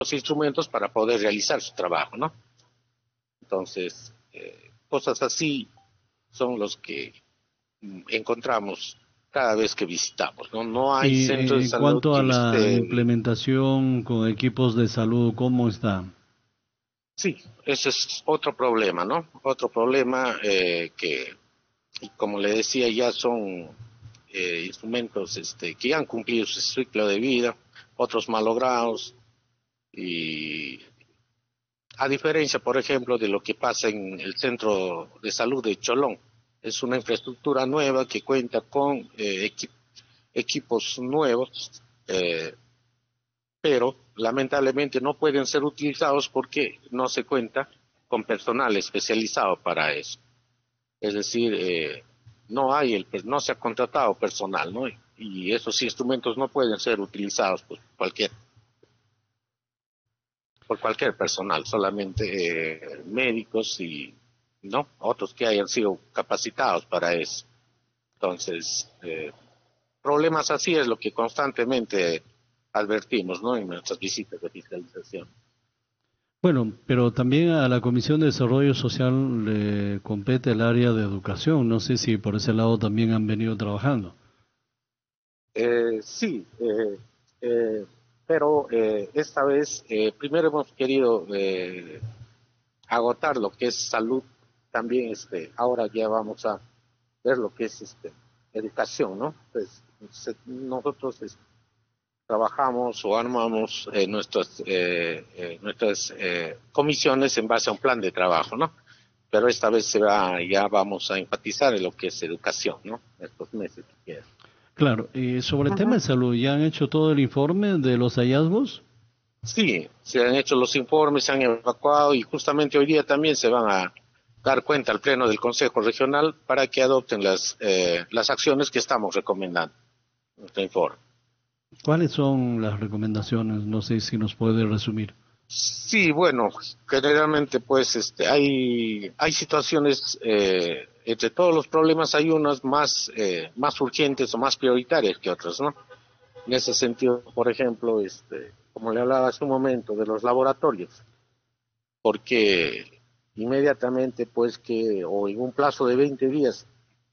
los instrumentos para poder realizar su trabajo, ¿no? Entonces, cosas así son los que encontramos cada vez que visitamos, ¿no? No hay Y centro de en salud cuanto a que la esté. implementación con equipos de salud, ¿cómo está? Sí, ese es otro problema, ¿no? Otro problema que, como le decía, ya son instrumentos que ya han cumplido su ciclo de vida, otros malogrados, y a diferencia, por ejemplo, de lo que pasa en el Centro de Salud de Cholón, es una infraestructura nueva que cuenta con equipos nuevos, pero lamentablemente no pueden ser utilizados porque no se cuenta con personal especializado para eso. Es decir, no se ha contratado personal, ¿no? Y esos instrumentos no pueden ser utilizados por cualquier personal, solamente médicos y no otros que hayan sido capacitados para eso. Entonces, problemas así es lo que constantemente advertimos, ¿no? En nuestras visitas de fiscalización. Bueno, pero también a la Comisión de Desarrollo Social le compete el área de educación. No sé si por ese lado también han venido trabajando. Sí, pero esta vez primero hemos querido agotar lo que es salud, también ahora ya vamos a ver lo que es educación, ¿no? Pues nosotros trabajamos o armamos nuestras comisiones en base a un plan de trabajo, ¿no? Pero esta vez ya vamos a enfatizar en lo que es educación, ¿no? Estos meses que quedan. Claro, y sobre el tema Ujú. de salud, ¿ya han hecho todo el informe de los hallazgos? Sí, se han hecho los informes, se han evacuado y justamente hoy día también se van a dar cuenta al Pleno del Consejo Regional para que adopten las acciones que estamos recomendando en nuestro informe. ¿Cuáles son las recomendaciones? No sé si nos puede resumir. Sí, bueno, generalmente pues hay situaciones, entre todos los problemas hay unas más urgentes o más prioritarias que otras, ¿no? En ese sentido, por ejemplo, como le hablaba hace un momento de los laboratorios, porque inmediatamente pues o en un plazo de 20 días,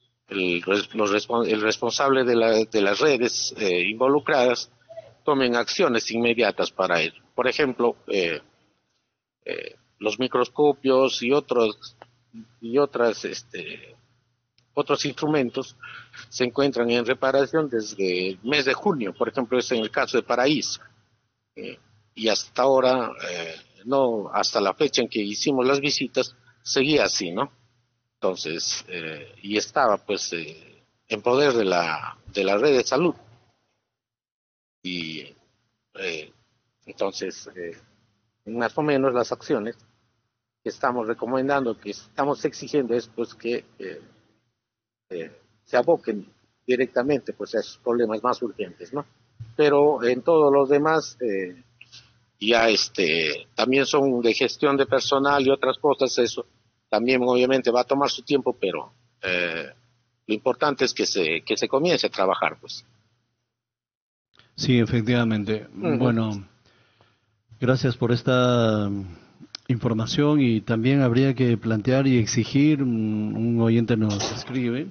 el responsable de las redes involucradas tomen acciones inmediatas para ello. Por ejemplo, los microscopios otros instrumentos se encuentran en reparación desde el mes de junio, por ejemplo, es en el caso de Paraíso, eh, y hasta ahora, no, hasta la fecha en que hicimos las visitas, seguía así, ¿no? Entonces, y estaba pues en poder de la red de salud, y eh, entonces, más o menos las acciones que estamos recomendando, que estamos exigiendo es pues que se aboquen directamente pues a esos problemas más urgentes, ¿no? Pero en todos los demás ya también son de gestión de personal y otras cosas, eso también obviamente va a tomar su tiempo, pero lo importante es que se comience a trabajar, pues. Sí, efectivamente. Uh-huh. Bueno, gracias por esta información y también habría que plantear y exigir, un oyente nos escribe,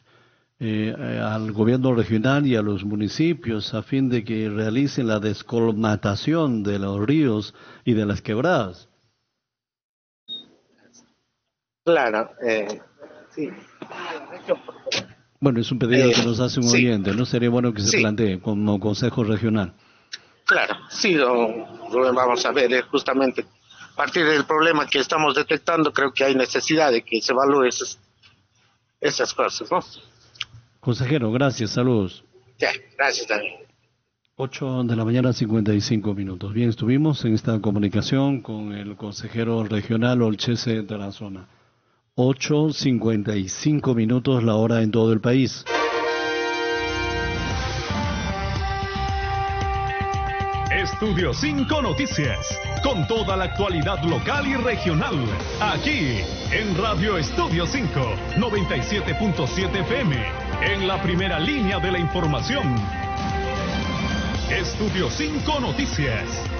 al gobierno regional y a los municipios a fin de que realicen la descolmatación de los ríos y de las quebradas. Claro, sí. Bueno, es un pedido Eh, que nos hace un sí, oyente, ¿no? Sería bueno que se sí, plantee como Consejo Regional. claro, sí, don Rubén, vamos a ver, justamente a partir del problema que estamos detectando, creo que hay necesidad de que se evalúe esas cosas, ¿no? Consejero, gracias, saludos. Ya, gracias también. 8 de la mañana, 55 minutos. Bien, estuvimos en esta comunicación con el consejero regional Olchese de la zona. 8:55 minutos la hora en todo el país. Estudio 5 Noticias, con toda la actualidad local y regional, aquí en Radio Estudio 5, 97.7 FM, en la primera línea de la información. Estudio 5 Noticias.